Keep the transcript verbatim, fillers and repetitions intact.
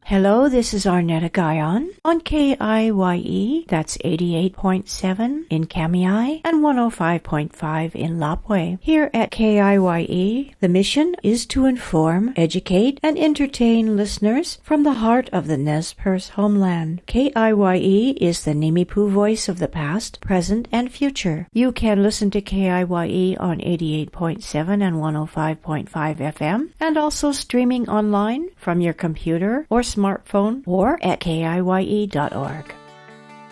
Hello, this is Arnetta Guyon on K I Y E, that's eighty-eight point seven in Kamiai and one oh five point five in Lapwai. Here at K I Y E, the mission is to inform, educate, and entertain listeners from the heart of the Nez Perce homeland. K I Y E is the Nimipu voice of the past, present, and future. You can listen to K I Y E on eighty-eight point seven and one oh five point five F M, and also streaming online from your computer or smartphone or at K I Y E dot org.